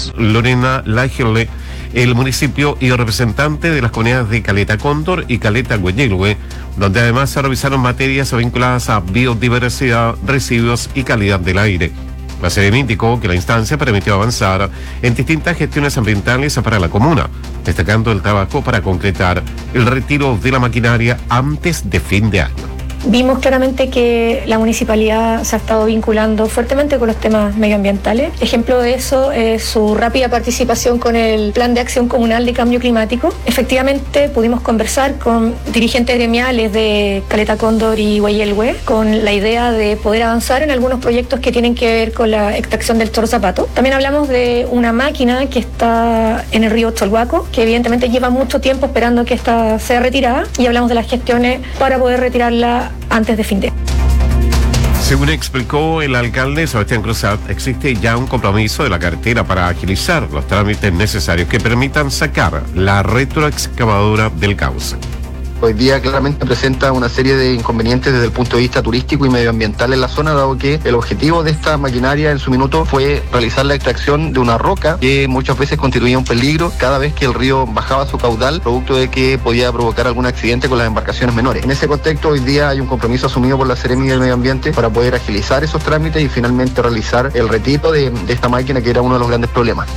Diputados Lorena Lagerle, el municipio y representante de las comunidades de Caleta Cóndor y Caleta Güeyelwe, donde además se revisaron materias vinculadas a biodiversidad, residuos y calidad del aire. La Seremi indicó que la instancia permitió avanzar en distintas gestiones ambientales para la comuna, destacando el trabajo para concretar el retiro de la maquinaria antes de fin de año. Vimos claramente que la municipalidad se ha estado vinculando fuertemente con los temas medioambientales. Ejemplo de eso es su rápida participación con el Plan de Acción Comunal de Cambio Climático. Efectivamente, pudimos conversar con dirigentes gremiales de Caleta Cóndor y Güeyelwe con la idea de poder avanzar en algunos proyectos que tienen que ver con la extracción del Chorro Zapato. También hablamos de una máquina que está en el río Cholhuaco, que evidentemente lleva mucho tiempo esperando que esta sea retirada, y hablamos de las gestiones para poder retirarla antes de fin de año. Según explicó el alcalde Sebastián Cruzat, existe ya un compromiso de la cartera para agilizar los trámites necesarios que permitan sacar la retroexcavadora del cauce. Hoy día claramente presenta una serie de inconvenientes desde el punto de vista turístico y medioambiental en la zona, dado que el objetivo de esta maquinaria en su minuto fue realizar la extracción de una roca que muchas veces constituía un peligro cada vez que el río bajaba su caudal, producto de que podía provocar algún accidente con las embarcaciones menores. En ese contexto, hoy día hay un compromiso asumido por la Seremi del Medio Ambiente para poder agilizar esos trámites y finalmente realizar el retiro de esta máquina, que era uno de los grandes problemas.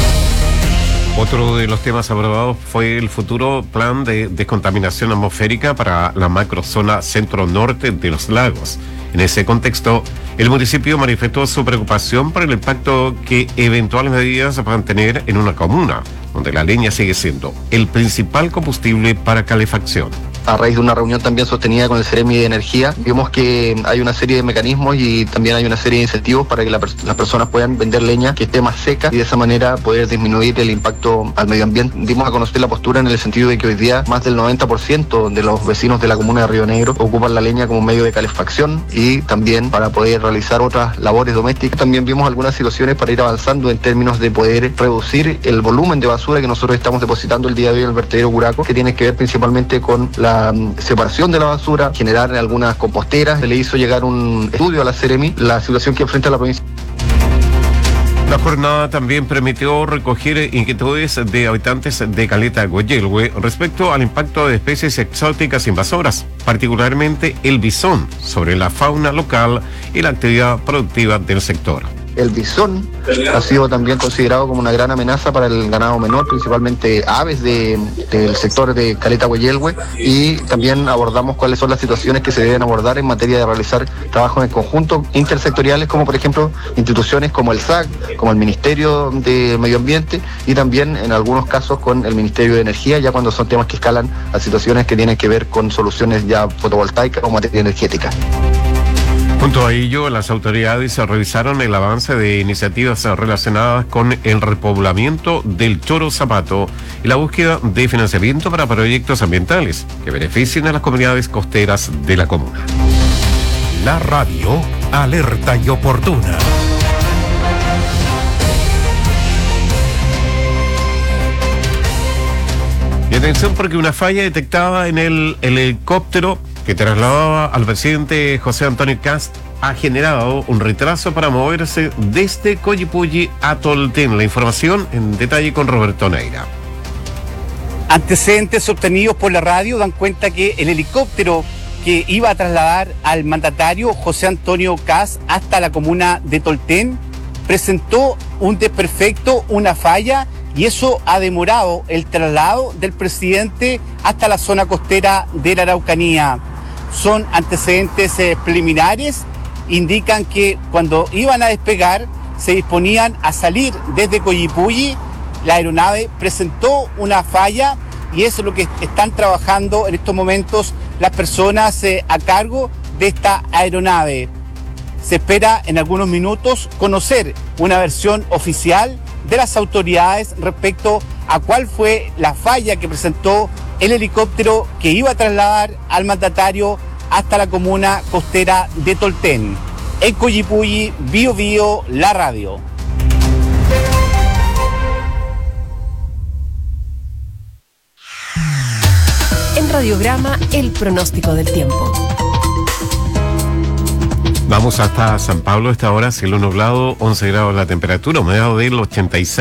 Otro de los temas aprobados fue el futuro plan de descontaminación atmosférica para la macrozona centro-norte de los lagos. En ese contexto, el municipio manifestó su preocupación por el impacto que eventuales medidas puedan tener en una comuna, donde la leña sigue siendo el principal combustible para calefacción. A raíz de una reunión también sostenida con el Seremi de Energía, vimos que hay una serie de mecanismos y también hay una serie de incentivos para que las personas puedan vender leña que esté más seca y de esa manera poder disminuir el impacto al medio ambiente. Dimos a conocer la postura en el sentido de que hoy día más del 90% de los vecinos de la comuna de Río Negro ocupan la leña como medio de calefacción y también para poder realizar otras labores domésticas. También vimos algunas situaciones para ir avanzando en términos de poder reducir el volumen de basura que nosotros estamos depositando el día de hoy en el vertedero Curaco, que tiene que ver principalmente con la separación de la basura, generar algunas composteras. Se le hizo llegar un estudio a la Seremi, la situación que enfrenta la provincia. La jornada también permitió recoger inquietudes de habitantes de Caleta Güeyelwe respecto al impacto de especies exóticas invasoras, particularmente el bisón, sobre la fauna local y la actividad productiva del sector. El bisón ha sido también considerado como una gran amenaza para el ganado menor, principalmente aves del sector de Caleta Güeyelwe, y también abordamos cuáles son las situaciones que se deben abordar en materia de realizar trabajos en conjunto intersectoriales, como por ejemplo instituciones como el SAC, como el Ministerio de Medio Ambiente y también en algunos casos con el Ministerio de Energía, ya cuando son temas que escalan a situaciones que tienen que ver con soluciones ya fotovoltaicas o materia energética. Junto a ello, las autoridades revisaron el avance de iniciativas relacionadas con el repoblamiento del Chorro Zapato y la búsqueda de financiamiento para proyectos ambientales que beneficien a las comunidades costeras de la comuna. La radio, alerta y oportuna. Y atención, porque una falla detectada en el helicóptero que trasladaba al presidente José Antonio Kast ha generado un retraso para moverse desde Coyipulli a Tolten. La información en detalle con Roberto Neira. Antecedentes obtenidos por la radio dan cuenta que el helicóptero que iba a trasladar al mandatario José Antonio Kast hasta la comuna de Tolten presentó un desperfecto, una falla, y eso ha demorado el traslado del presidente hasta la zona costera de la Araucanía. Son antecedentes preliminares, indican que cuando iban a despegar se disponían a salir desde Coyipulli, la aeronave presentó una falla y eso es lo que están trabajando en estos momentos las personas a cargo de esta aeronave. Se espera en algunos minutos conocer una versión oficial de las autoridades respecto a cuál fue la falla que presentó el helicóptero que iba a trasladar al mandatario hasta la comuna costera de Tolten. En Coyipulli, Bío Bío, la radio. En Radiograma, el pronóstico del tiempo. Vamos hasta San Pablo a esta hora, cielo nublado, 11 grados la temperatura, humedad del 86%.